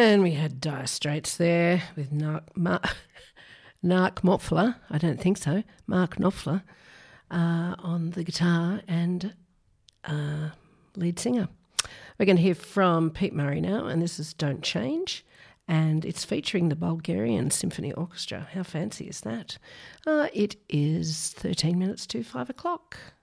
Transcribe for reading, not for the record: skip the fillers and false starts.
And we had Dire Straits there with Mark Knopfler, I don't think so, Mark Knopfler on the guitar and lead singer. We're going to hear from Pete Murray now, and this is Don't Change, and it's featuring the Bulgarian Symphony Orchestra. How fancy is that? It is 13 minutes to 5 o'clock.